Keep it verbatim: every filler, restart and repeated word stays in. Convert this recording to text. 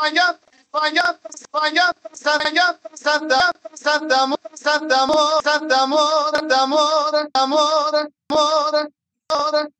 España, España, España, España, Santa, Santa, amor, Santa, amor, Santa, amor, Santa, amor, amor, amor, amor.